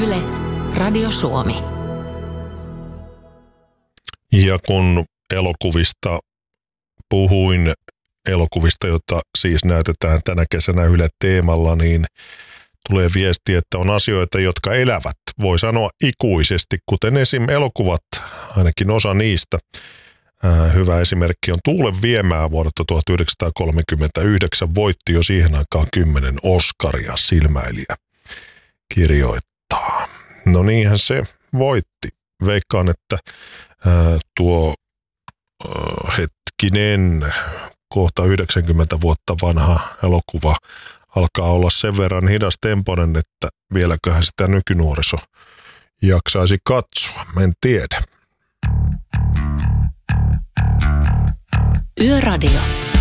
Yle, Radio Suomi. Ja kun elokuvista puhuin, elokuvista, jota siis näytetään tänä kesänä Yle Teemalla, niin tulee viesti, että on asioita, jotka elävät, voi sanoa ikuisesti, kuten esim. Elokuvat, ainakin osa niistä. Hyvä esimerkki on Tuulen viemää vuodelta 1939, voitti jo siihen aikaan 10 Oscaria, Silmäilijä kirjoittaa. No niinhän se voitti. Veikkaan, että tuo kohta 90 vuotta vanha elokuva alkaa olla sen verran hidastempoinen, että vieläköhän sitä nykynuoriso jaksaisi katsoa. En tiedä. Yöradio.